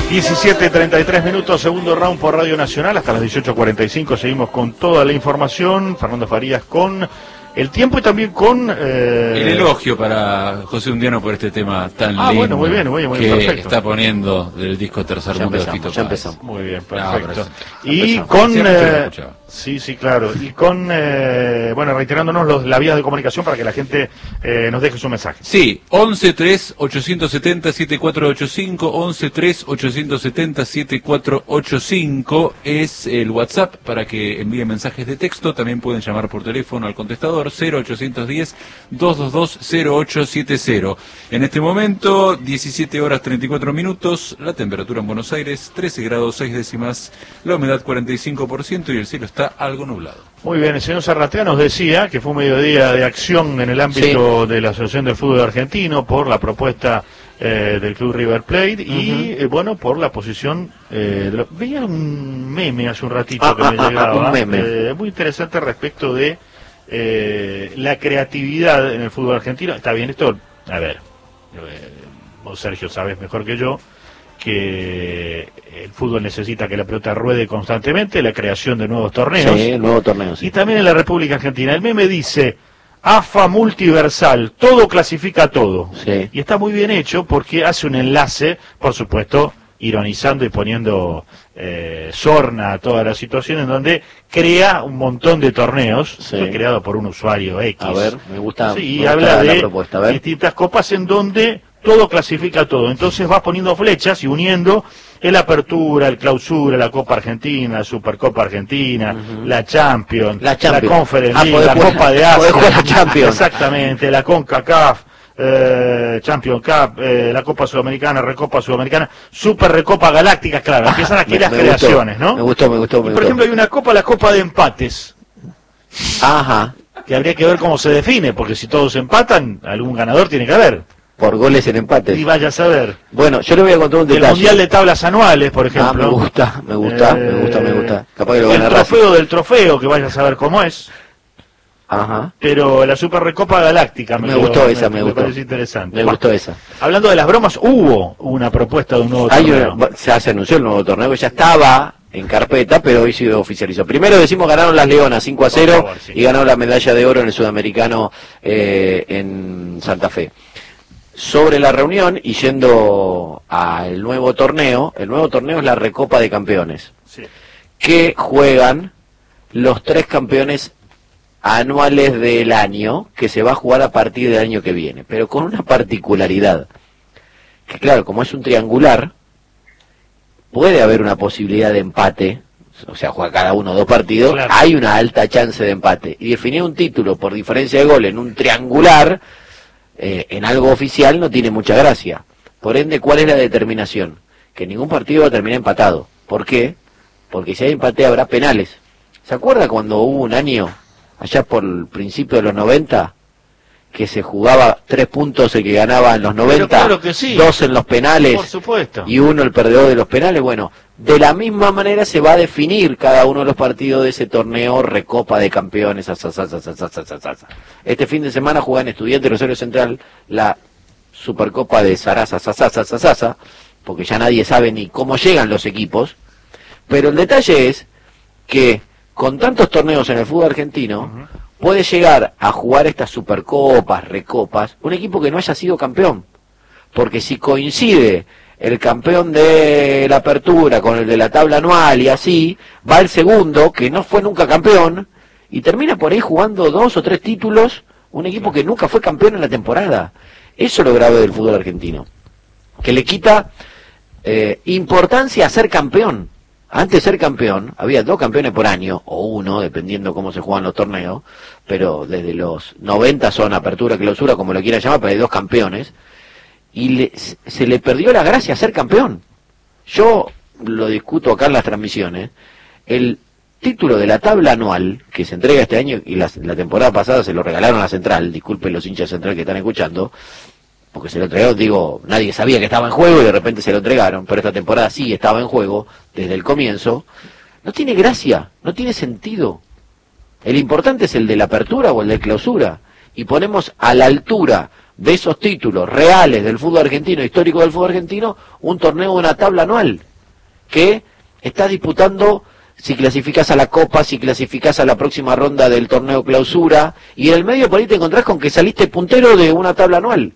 17:33, segundo round por Radio Nacional, hasta las 18:45 seguimos con toda la información. Fernando Farías con el tiempo y también con... el elogio para José Undiano por este tema tan lindo. Bueno, muy bien, que perfecto. Está poniendo del disco Tercer Mundo de Fito ya Páez. empezamos. Muy bien, perfecto. Y con... sí, claro. Y con, reiterándonos la vía de comunicación para que la gente nos deje su mensaje. Sí, 11-3-870-7485, 11-3-870-7485 es el WhatsApp para que envíen mensajes de texto. También pueden llamar por teléfono al contestador 0810-222-0870. En este momento, 17:34, la temperatura en Buenos Aires 13 grados 6 décimas, la humedad 45% y el cielo está algo nublado. Muy bien, el señor Zarratea nos decía que fue un mediodía de acción en el ámbito de la Asociación del Fútbol Argentino por la propuesta del Club River Plate y, por la posición... veía un meme hace un ratito que me llegaba, un meme. muy interesante respecto de la creatividad en el fútbol argentino. Está bien esto, a ver, vos Sergio sabes mejor que yo que el fútbol necesita que la pelota ruede constantemente, la creación de nuevos torneos. Sí, nuevos torneos. Sí. Y también en la República Argentina. El meme dice, AFA multiversal, todo clasifica todo. Sí. Y está muy bien hecho porque hace un enlace, por supuesto, ironizando y poniendo sorna a toda la situación, en donde crea un montón de torneos, fue creado por un usuario X. A ver, me gusta, y me habla gusta la de propuesta, a ver. distintas copas en donde todo clasifica todo. Entonces vas poniendo flechas y uniendo el Apertura, el Clausura, la Copa Argentina, la Supercopa Argentina, la Champions, la Conference League, la Copa de Asia, la Champions. Exactamente, la CONCACAF, Champions Cup, la Copa Sudamericana, Recopa Sudamericana, Super Recopa Galáctica, claro, empiezan aquellas creaciones, ¿no? Me gustó. Por ejemplo, hay una Copa, la Copa de Empates. Ajá. Que habría que ver cómo se define, porque si todos empatan, algún ganador tiene que haber. Por goles en empates. Y vaya a saber. Bueno, yo le voy a contar un detalle. El Mundial de Tablas Anuales, por ejemplo. Me gusta. Capaz que lo gana el trofeo del trofeo, que vaya a saber cómo es. Ajá. Pero la Super Recopa Galáctica me gustó. Me pareció interesante. Me gustó esa. Hablando de las bromas, hubo una propuesta de un nuevo torneo. Se anunció el nuevo torneo, ya estaba en carpeta, pero hoy se oficializó. Primero decimos ganaron las Leonas 5-0 y ganaron la medalla de oro en el Sudamericano en Santa Fe. Sobre la reunión y yendo al nuevo torneo, el nuevo torneo es la Recopa de Campeones, que juegan los 3 campeones anuales del año, que se va a jugar a partir del año que viene, pero con una particularidad, que claro, como es un triangular, puede haber una posibilidad de empate, o sea, juega cada uno 2 partidos, hay una alta chance de empate, y definir un título por diferencia de gol en un triangular, en algo oficial no tiene mucha gracia. Por ende, ¿cuál es la determinación? Que ningún partido va a terminar empatado. ¿Por qué? Porque si hay empate habrá penales. ¿Se acuerda cuando hubo un año, allá por el principio de los 90, que se jugaba 3 puntos el que ganaba en los 90, claro que sí. 2 en los penales, por supuesto, y 1 el perdedor de los penales? Bueno, de la misma manera se va a definir cada uno de los partidos de ese torneo Recopa de Campeones. Este fin de semana juegan Estudiantes Rosario Central la Supercopa de Sarasa, porque ya nadie sabe ni cómo llegan los equipos, pero el detalle es que con tantos torneos en el fútbol argentino, puede llegar a jugar estas Supercopas, Recopas, un equipo que no haya sido campeón, porque si coincide el campeón de la Apertura con el de la tabla anual y así, va el segundo, que no fue nunca campeón, y termina por ahí jugando 2 o 3 títulos, un equipo que nunca fue campeón en la temporada. Eso es lo grave del fútbol argentino, que le quita importancia a ser campeón. Antes de ser campeón, había 2 campeones por año, o 1, dependiendo cómo se juegan los torneos, pero desde los 90 son Apertura, Clausura, como lo quiera llamar, pero hay 2 campeones, y se le perdió la gracia a ser campeón. Yo lo discuto acá en las transmisiones, el título de la tabla anual, que se entrega este año, y la temporada pasada se lo regalaron a Central, disculpen los hinchas de Central que están escuchando, porque se lo entregaron, digo, nadie sabía que estaba en juego y de repente se lo entregaron, pero esta temporada sí estaba en juego desde el comienzo, no tiene gracia, no tiene sentido. El importante es el de la Apertura o el de Clausura, y ponemos a la altura de esos títulos reales del fútbol argentino, histórico del fútbol argentino, un torneo de una tabla anual, que estás disputando si clasificás a la Copa, si clasificás a la próxima ronda del torneo clausura, y en el medio por ahí te encontrás con que saliste puntero de una tabla anual.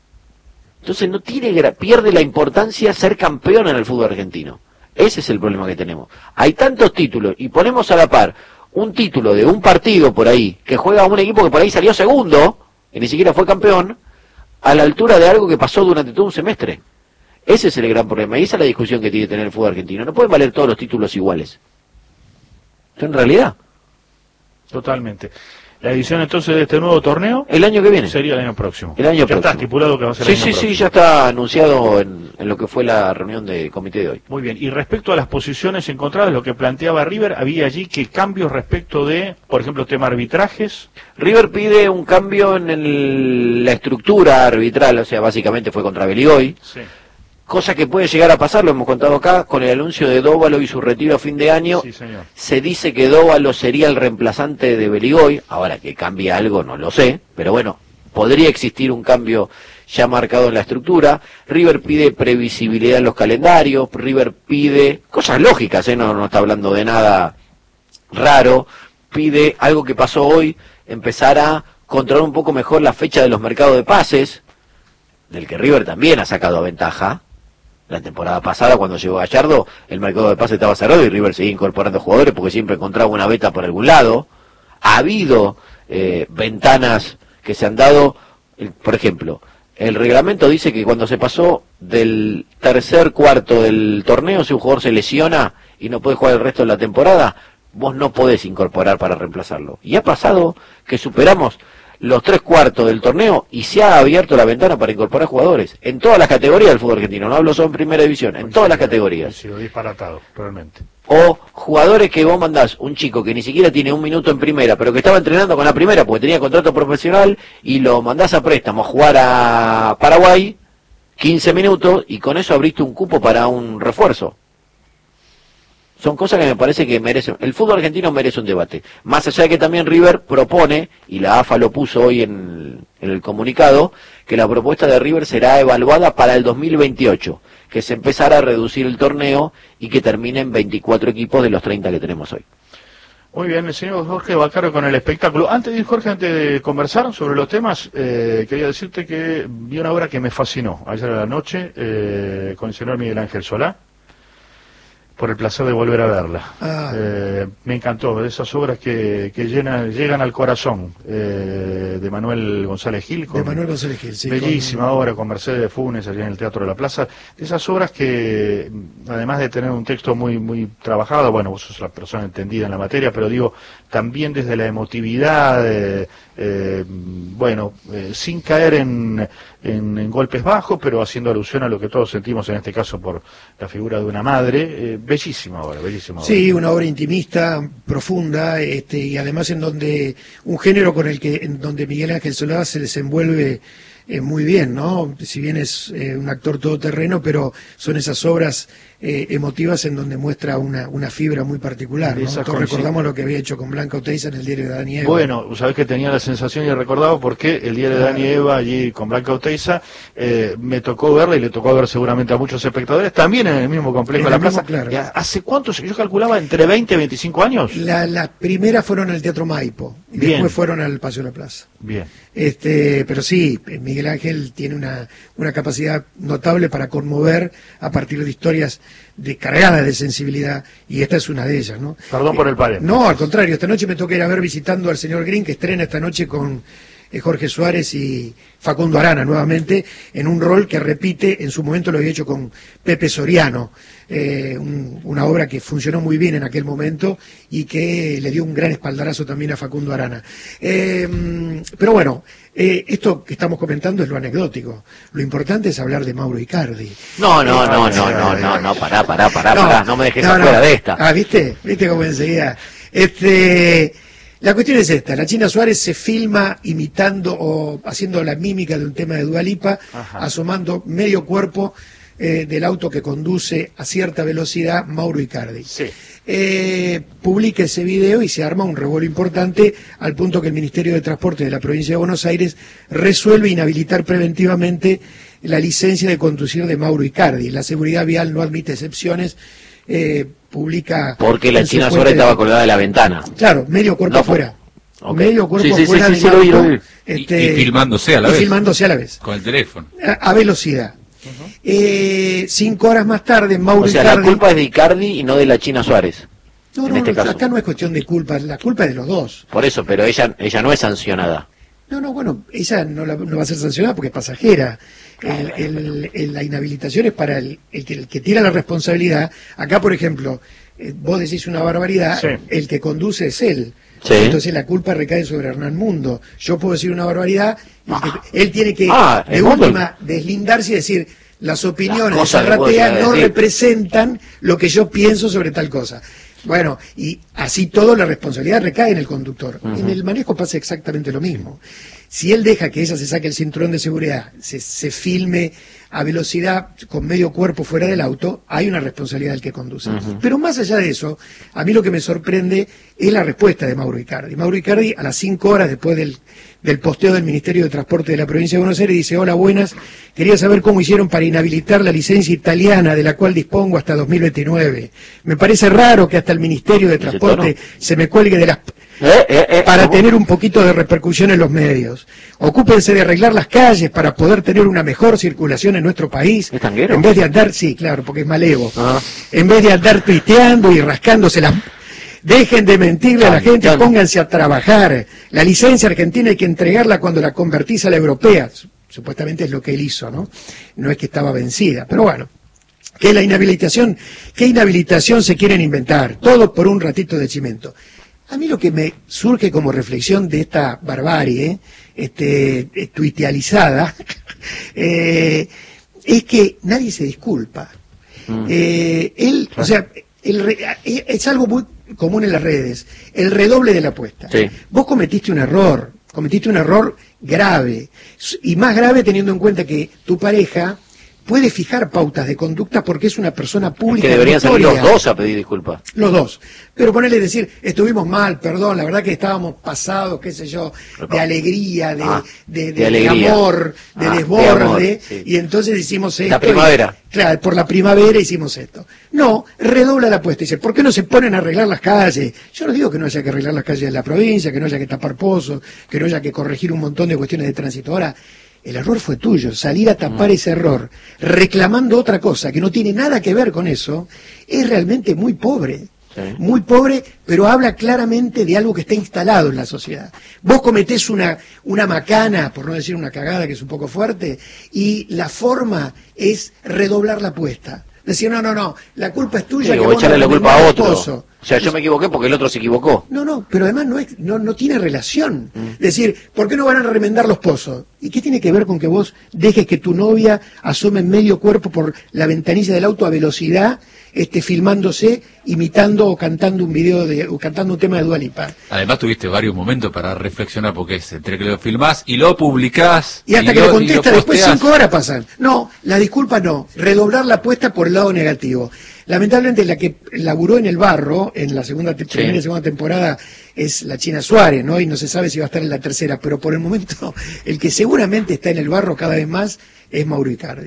Entonces pierde la importancia ser campeón en el fútbol argentino. Ese es el problema que tenemos. Hay tantos títulos, y ponemos a la par un título de un partido por ahí, que juega un equipo que por ahí salió segundo, y ni siquiera fue campeón, a la altura de algo que pasó durante todo un semestre. Ese es el gran problema, y esa es la discusión que tiene que tener el fútbol argentino. No pueden valer todos los títulos iguales. Eso en realidad. Totalmente. La edición entonces de este nuevo torneo el año que viene sería el año próximo. El año ya próximo. Está estipulado que va a ser sí, el año próximo. Sí, ya está anunciado en lo que fue la reunión de comité de hoy. Muy bien, y respecto a las posiciones encontradas, lo que planteaba River, había allí que cambios respecto de, por ejemplo, tema arbitrajes. River pide un cambio en la estructura arbitral, o sea, básicamente fue contra Beligoy. Sí. Cosa que puede llegar a pasar, lo hemos contado acá, con el anuncio de Dóvalo y su retiro a fin de año. Sí, señor. Se dice que Dóvalo sería el reemplazante de Beligoy. Ahora que cambie algo no lo sé, pero bueno, podría existir un cambio ya marcado en la estructura. River pide previsibilidad en los calendarios. River pide cosas lógicas, no está hablando de nada raro. Pide algo que pasó hoy, empezar a controlar un poco mejor la fecha de los mercados de pases, del que River también ha sacado ventaja. La temporada pasada, cuando llegó Gallardo, el mercado de pase estaba cerrado y River seguía incorporando jugadores porque siempre encontraba una beta por algún lado. Ha habido ventanas que se han dado, por ejemplo, el reglamento dice que cuando se pasó del tercer cuarto del torneo, si un jugador se lesiona y no puede jugar el resto de la temporada, vos no podés incorporar para reemplazarlo. Y ha pasado que superamos los 3/4 del torneo y se ha abierto la ventana para incorporar jugadores en todas las categorías del fútbol argentino, no hablo solo en primera división, en todas las categorías. Sí, disparatado, realmente. O jugadores que vos mandás, un chico que ni siquiera tiene un minuto en primera, pero que estaba entrenando con la primera porque tenía contrato profesional, y lo mandás a préstamo a jugar a Paraguay 15 minutos y con eso abriste un cupo para un refuerzo. Son cosas que me parece que merecen. El fútbol argentino merece un debate. Más allá de que también River propone, y la AFA lo puso hoy en el comunicado, que la propuesta de River será evaluada para el 2028, que se empezará a reducir el torneo y que termine en 24 equipos de los 30 que tenemos hoy. Muy bien, el señor Jorge Baccaro con el espectáculo. Antes de conversar sobre los temas, quería decirte que vi una obra que me fascinó ayer a la noche con el señor Miguel Ángel Solá, por el placer de volver a verla. Me encantó, de esas obras que llegan al corazón, de Manuel González Gil. De Manuel González Gil, sí. Bellísima obra con Mercedes de Funes allá en el Teatro de la Plaza. De esas obras que, además de tener un texto muy, muy trabajado, bueno, vos sos la persona entendida en la materia, pero digo, también desde la emotividad, sin caer en golpes bajos, pero haciendo alusión a lo que todos sentimos en este caso por la figura de una madre. Bellísima obra, bellísima obra. Sí, una obra intimista, profunda, y además en donde un género en donde Miguel Ángel Solá se desenvuelve muy bien, ¿no? Si bien es un actor todoterreno, pero son esas obras emotivas en donde muestra una fibra muy particular, ¿no? Todos recordamos lo que había hecho con Blanca Oteiza en el diario de Adán y Eva. Bueno, sabés que tenía la sensación y recordaba porque el diario de Adán y Eva allí con Blanca Oteiza me tocó verla y le tocó ver seguramente a muchos espectadores también en el mismo complejo de la plaza. Claro. ¿Hace cuántos? Yo calculaba entre 20 y 25 años. Las primeras fueron al Teatro Maipo y después fueron al Paseo de la Plaza. Bien. Pero sí, Miguel Ángel tiene una capacidad notable para conmover a partir de historias cargadas de sensibilidad, y esta es una de ellas, ¿no? Perdón por el paréntesis. No, al contrario, esta noche me toca ir a ver visitando al señor Green, que estrena esta noche con Jorge Suárez y Facundo Arana nuevamente, en un rol que repite, en su momento lo había hecho con Pepe Soriano, una obra que funcionó muy bien en aquel momento y que le dio un gran espaldarazo también a Facundo Arana. Pero bueno, esto que estamos comentando es lo anecdótico. Lo importante es hablar de Mauro Icardi. No, pará, no me dejes afuera de esta. ¿Viste cómo enseguida? La cuestión es esta: la China Suárez se filma imitando o haciendo la mímica de un tema de Dua Lipa, asomando medio cuerpo del auto que conduce a cierta velocidad Mauro Icardi. Sí. Publica ese video y se arma un revuelo importante al punto que el Ministerio de Transporte de la provincia de Buenos Aires resuelve inhabilitar preventivamente la licencia de conducir de Mauro Icardi. La seguridad vial no admite excepciones, publica... Porque la China Suárez estaba colgada de la ventana. Claro, medio cuerpo afuera. Okay. Medio cuerpo sí, fuera sí, del sí, auto, lo vi. Y filmándose a la y vez. filmándose a la vez. Con el teléfono. A velocidad. 5 horas más tarde, Mauro O sea, Icardi... la culpa es de Icardi y no de la China Suárez. No, en este caso. acá no es cuestión de culpa, la culpa es de los dos. Por eso, pero ella no es sancionada. No, bueno, ella no va a ser sancionada porque es pasajera. La inhabilitación es para el que tiene la responsabilidad. Acá, por ejemplo, vos decís una barbaridad, sí. El que conduce es él. Sí. Entonces la culpa recae sobre Hernán Mundo. Yo puedo decir una barbaridad, él tiene que, de Mundo. última, deslindarse y decir, las opiniones de cosas que puedo Zarratea llegar a no decir. representan lo que yo pienso sobre tal cosa. Bueno, y así todo la responsabilidad recae en el conductor. En el manejo pasa exactamente lo mismo. Si él deja que ella se saque el cinturón de seguridad, se filme a velocidad con medio cuerpo fuera del auto, hay una responsabilidad del que conduce. Pero más allá de eso, a mí lo que me sorprende es la respuesta de Mauro Icardi. Mauro Icardi, a las 5 horas después del posteo del Ministerio de Transporte de la provincia de Buenos Aires, dice: hola, buenas, quería saber cómo hicieron para inhabilitar la licencia italiana de la cual dispongo hasta 2029. Me parece raro que hasta el Ministerio de Transporte se me cuelgue de las... para tener un poquito de repercusión en los medios. Ocúpense de arreglar las calles para poder tener una mejor circulación en nuestro país. ¿Es tanguero? En vez de andar, sí, claro, porque es malevo. Ah. En vez de andar tuiteando y rascándose las... Dejen de mentirle a la gente, pónganse a trabajar. La licencia argentina hay que entregarla cuando la convertís a la europea. Supuestamente es lo que él hizo, ¿no? No es que estaba vencida, pero bueno. ¿Qué inhabilitación se quieren inventar? Todo por un ratito de cimento. A mí lo que me surge como reflexión de esta barbarie, tuitealizada, es que nadie se disculpa. O sea, es algo muy común en las redes, el redoble de la apuesta. Sí. Vos cometiste un error grave, y más grave teniendo en cuenta que tu pareja puede fijar pautas de conducta porque es una persona pública. Es que deberían salir los notoria. dos a pedir disculpas. Los dos. Pero ponerle decir, estuvimos mal, perdón, la verdad que estábamos pasados, qué sé yo, de alegría, de alegría. Amor, de desborde, de amor, sí. Y entonces hicimos esto. La primavera. Claro, por la primavera hicimos esto. No, redobla la apuesta y dice, ¿por qué no se ponen a arreglar las calles? Yo no digo que no haya que arreglar las calles de la provincia, que no haya que tapar pozos, que no haya que corregir un montón de cuestiones de tránsito. Ahora, el error fue tuyo, salir a tapar ese error, reclamando otra cosa que no tiene nada que ver con eso, es realmente muy pobre. Sí. Muy pobre, pero habla claramente de algo que está instalado en la sociedad. Vos cometés una macana, por no decir una cagada que es un poco fuerte, y la forma es redoblar la apuesta. Decir, no, la culpa es tuya. Sí, que o vos echarle no la culpa a arreglás el otro. pozo. O sea, yo me equivoqué porque el otro se equivocó. No, pero además no tiene relación. Decir, ¿por qué no van a remendar los pozos? ¿Y qué tiene que ver con que vos dejes que tu novia asome medio cuerpo por la ventanilla del auto a velocidad, filmándose, imitando o cantando o cantando un tema de Dua Lipa? Además tuviste varios momentos para reflexionar, porque es entre que lo filmás y lo publicás. Y hasta que lo contesta, después posteás. 5 horas pasan. No, la disculpa no, redoblar la apuesta por el lado negativo. Lamentablemente la que laburó en el barro, en la primera y segunda temporada, es la China Suárez, ¿no? Y no se sabe si va a estar en la tercera, pero por el momento el que seguramente está en el barro cada vez más es Mauro Icardi.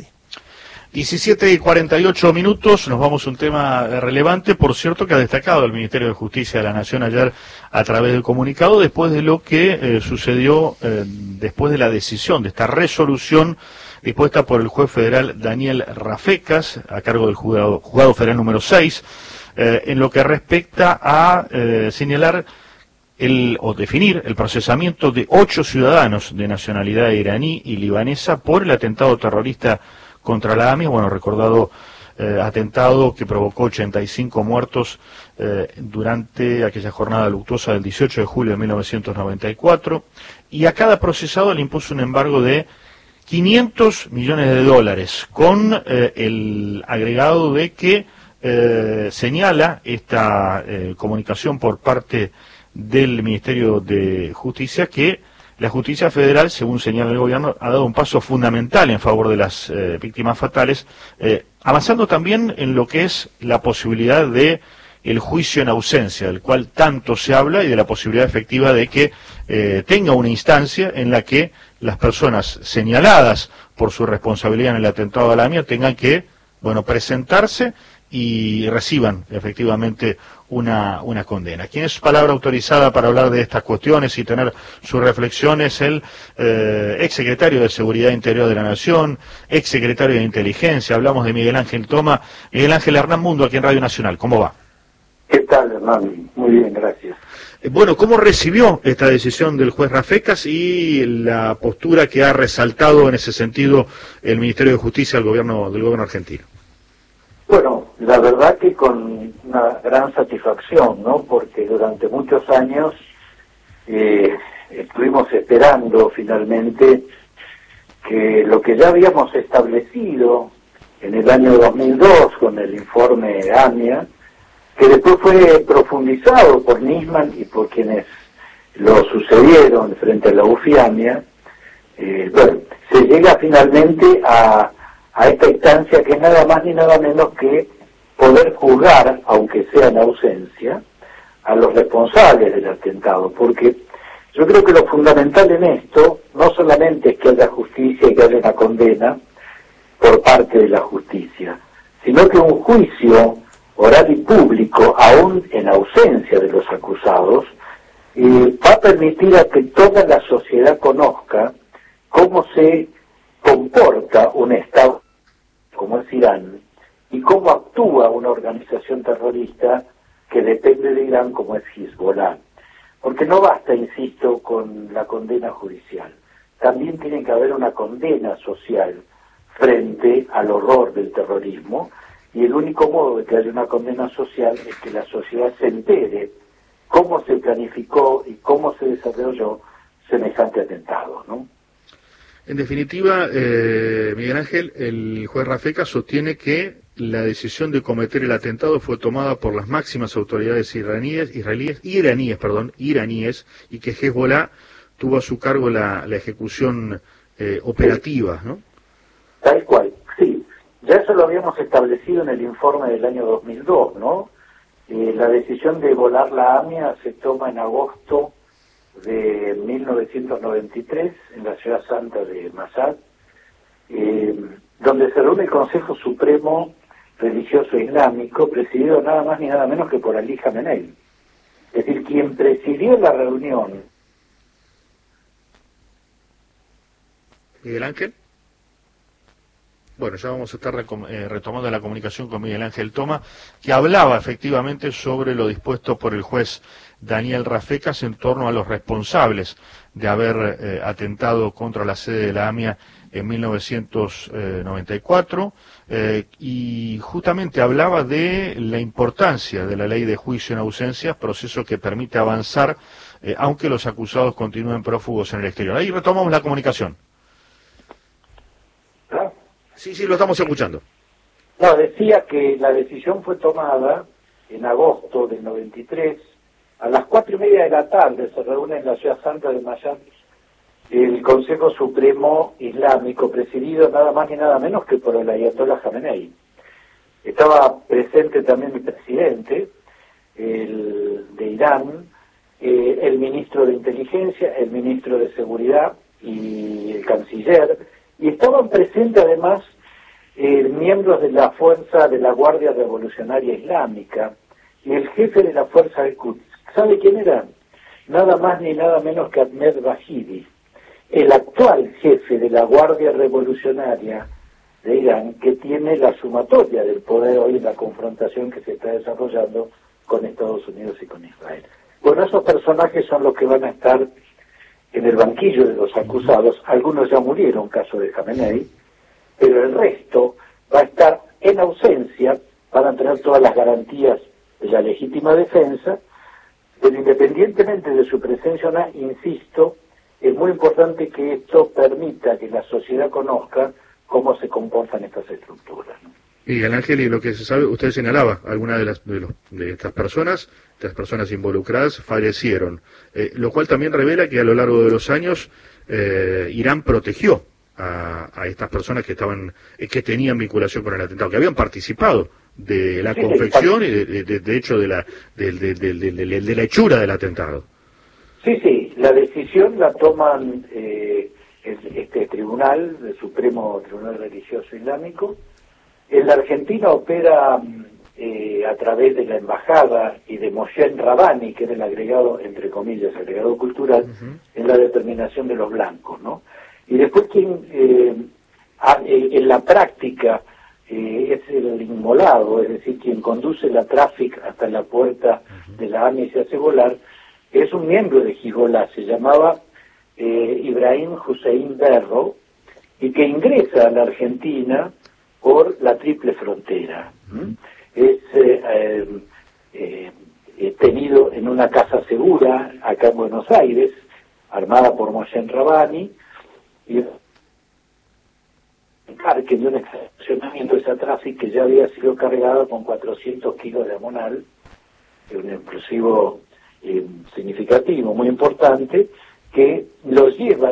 17:48, nos vamos a un tema relevante, por cierto, que ha destacado el Ministerio de Justicia de la Nación ayer a través del comunicado, después de lo que sucedió, después de la decisión de esta resolución dispuesta por el juez federal Daniel Rafecas, a cargo del juzgado federal número 6, en lo que respecta a señalar o definir el procesamiento de 8 ciudadanos de nacionalidad iraní y libanesa por el atentado terrorista contra la AMI, recordado atentado que provocó 85 muertos durante aquella jornada luctuosa del 18 de julio de 1994, y a cada procesado le impuso un embargo de $500 millones, con el agregado de que señala esta comunicación por parte del Ministerio de Justicia que la justicia federal, según señala el gobierno, ha dado un paso fundamental en favor de las víctimas fatales, avanzando también en lo que es la posibilidad de el juicio en ausencia, del cual tanto se habla, y de la posibilidad efectiva de que tenga una instancia en la que las personas señaladas por su responsabilidad en el atentado a la AMIA tengan que, presentarse y reciban efectivamente una condena. ¿Quién es palabra autorizada para hablar de estas cuestiones y tener sus reflexiones? El exsecretario de Seguridad Interior de la Nación, exsecretario de Inteligencia. Hablamos de Miguel Ángel Toma. Miguel Ángel Hernán Mundo, aquí en Radio Nacional. ¿Cómo va? ¿Qué tal, Hernán? Muy bien, gracias. ¿Cómo recibió esta decisión del juez Rafecas y la postura que ha resaltado en ese sentido el Ministerio de Justicia del gobierno argentino? Bueno, la verdad que con una gran satisfacción, ¿no? Porque durante muchos años estuvimos esperando finalmente que lo que ya habíamos establecido en el año 2002 con el informe AMIA, que después fue profundizado por Nisman y por quienes lo sucedieron frente a la UFIAMIA, se llega finalmente a esta instancia que es nada más ni nada menos que poder juzgar, aunque sea en ausencia, a los responsables del atentado, porque yo creo que lo fundamental en esto no solamente es que haya justicia y que haya una condena por parte de la justicia, sino que un juicio oral y público, aún en ausencia de los acusados, va a permitir a que toda la sociedad conozca cómo se comporta un Estado como es Irán y cómo actúa una organización terrorista que depende de Irán como es Hezbollah. Porque no basta, insisto, con la condena judicial. También tiene que haber una condena social frente al horror del terrorismo, y el único modo de que haya una condena social es que la sociedad se entere cómo se planificó y cómo se desarrolló semejante atentado, ¿no? En definitiva, Miguel Ángel, el juez Rafecas sostiene que la decisión de cometer el atentado fue tomada por las máximas autoridades iraníes, y que Hezbollah tuvo a su cargo la ejecución operativa, ¿no? Tal cual, sí. Ya eso lo habíamos establecido en el informe del año 2002, ¿no? La decisión de volar la AMIA se toma en agosto de 1993 en la ciudad santa de Mashhad, donde se reúne el Consejo Supremo Religioso Islámico, presidido nada más ni nada menos que por Ali Khamenei. Es decir, quien presidió la reunión. Miguel Ángel. Ya vamos a estar retomando la comunicación con Miguel Ángel Toma, que hablaba efectivamente sobre lo dispuesto por el juez Daniel Rafecas en torno a los responsables de haber atentado contra la sede de la AMIA en 1994, y justamente hablaba de la importancia de la ley de juicio en ausencia, proceso que permite avanzar, aunque los acusados continúen prófugos en el exterior. Ahí retomamos la comunicación. ¿Ah? Sí, lo estamos escuchando. No, decía que la decisión fue tomada en agosto del 93, a las 4:30 de la tarde se reúne en la ciudad santa de Mashhad el Consejo Supremo Islámico, presidido nada más ni nada menos que por el Ayatollah Khamenei. Estaba presente también el presidente de Irán, el ministro de Inteligencia, el ministro de Seguridad y el canciller, y estaban presentes además miembros de la fuerza de la Guardia Revolucionaria Islámica y el jefe de la fuerza del Quds. ¿Sabe quién era? Nada más ni nada menos que Ahmed Vahidi, el actual jefe de la Guardia Revolucionaria de Irán, que tiene la sumatoria del poder hoy en la confrontación que se está desarrollando con Estados Unidos y con Israel. Bueno, esos personajes son los que van a estar en el banquillo de los acusados. Algunos ya murieron, caso de Khamenei, pero el resto va a estar en ausencia, van a tener todas las garantías de la legítima defensa, pero independientemente de su presencia o no, insisto, es muy importante que esto permita que la sociedad conozca cómo se comportan estas estructuras, ¿no? Miguel Ángel, y lo que se sabe, usted señalaba, algunas de estas personas involucradas fallecieron, lo cual también revela que a lo largo de los años Irán protegió a estas personas que tenían vinculación con el atentado, que habían participado de la confección y de hecho de la hechura del atentado. Sí, la decisión la toman este tribunal, el Supremo Tribunal Religioso Islámico. En la Argentina opera a través de la embajada y de Mohsen Rabbani, que era el agregado, entre comillas, agregado cultural, en la determinación de los blancos, ¿no? Y después quien en la práctica es el inmolado, es decir, quien conduce la tráfico hasta la puerta de la AMIA y se hace volar, es un miembro de Hezbollah, se llamaba Ibrahim Hussein Berro, y que ingresa a la Argentina por la triple frontera. Es tenido en una casa segura acá en Buenos Aires, armada por Mohsen Rabbani, y que de un estacionamiento de esa tráfico que ya había sido cargado con 400 kilos de amonal, un explosivo significativo, muy importante, que lo lleva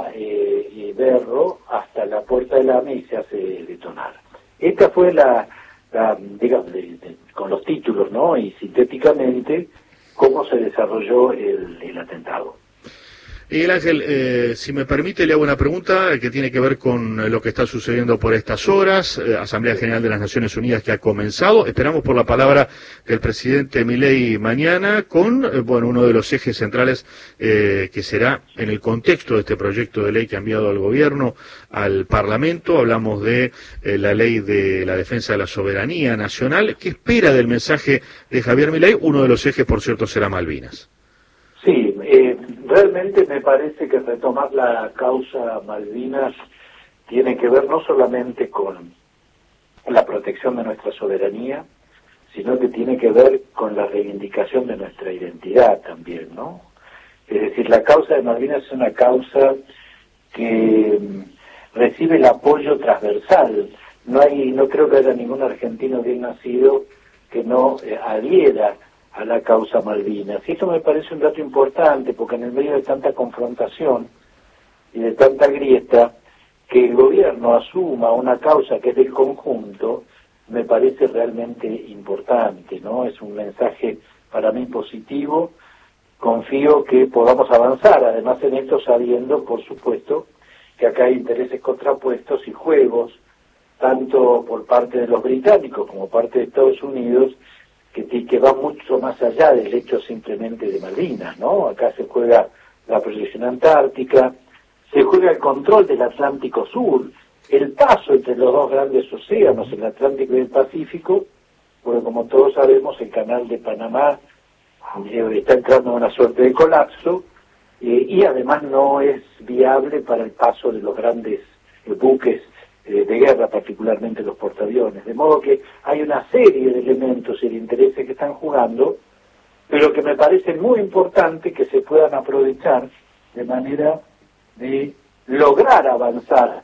Berro hasta la puerta de la AME y se hace detonar. Esta fue digamos, con los títulos, ¿no? Y sintéticamente, cómo se desarrolló el atentado. Miguel Ángel, si me permite, le hago una pregunta que tiene que ver con lo que está sucediendo por estas horas. Asamblea General de las Naciones Unidas que ha comenzado. Esperamos por la palabra del presidente Milei mañana con, uno de los ejes centrales que será en el contexto de este proyecto de ley que ha enviado al gobierno, al Parlamento. Hablamos de la ley de la defensa de la soberanía nacional. ¿Qué espera del mensaje de Javier Milei? Uno de los ejes, por cierto, será Malvinas. Sí, realmente me parece que retomar la causa Malvinas tiene que ver no solamente con la protección de nuestra soberanía, sino que tiene que ver con la reivindicación de nuestra identidad también, ¿no? Es decir, la causa de Malvinas es una causa que recibe el apoyo transversal. No creo que haya ningún argentino bien nacido que no adhiera a la causa Malvinas. Y esto me parece un dato importante, porque en el medio de tanta confrontación y de tanta grieta, que el gobierno asuma una causa que es del conjunto, me parece realmente importante, ¿no? Es un mensaje para mí positivo. Confío que podamos avanzar, además en esto sabiendo, por supuesto, que acá hay intereses contrapuestos y juegos, tanto por parte de los británicos como parte de Estados Unidos, que va mucho más allá del hecho simplemente de Malvinas, ¿no? Acá se juega la proyección antártica, se juega el control del Atlántico Sur, el paso entre los dos grandes océanos, el Atlántico y el Pacífico, porque como todos sabemos el canal de Panamá está entrando en una suerte de colapso, y además no es viable para el paso de los grandes buques de guerra, particularmente los portaaviones, de modo que hay una serie de elementos y de intereses que están jugando, pero que me parece muy importante que se puedan aprovechar de manera de lograr avanzar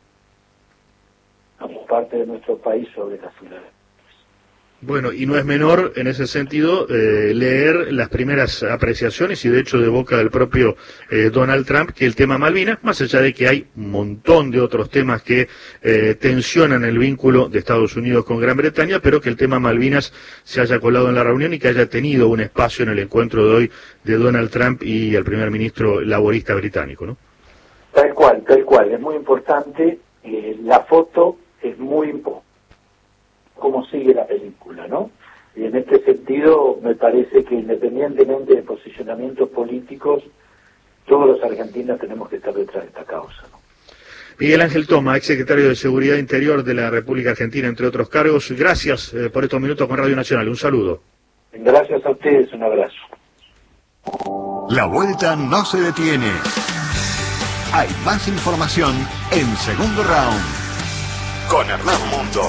como parte de nuestro país sobre la ciudad. Bueno, y no es menor en ese sentido leer las primeras apreciaciones y de hecho de boca del propio Donald Trump que el tema Malvinas, más allá de que hay un montón de otros temas que tensionan el vínculo de Estados Unidos con Gran Bretaña, pero que el tema Malvinas se haya colado en la reunión y que haya tenido un espacio en el encuentro de hoy de Donald Trump y el primer ministro laborista británico, ¿no? Tal cual, es muy importante, la foto es muy importante, cómo sigue la película, ¿no? Y en este sentido me parece que independientemente de posicionamientos políticos, todos los argentinos tenemos que estar detrás de esta causa, ¿no? Miguel Ángel Toma, exsecretario de Seguridad Interior de la República Argentina, entre otros cargos, gracias por estos minutos con Radio Nacional, un saludo. Gracias a ustedes, un abrazo. La vuelta no se detiene. Hay más información en Segundo Round con Hernán Mundo.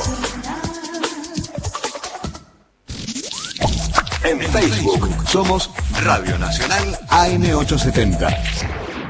En Facebook somos Radio Nacional AM870.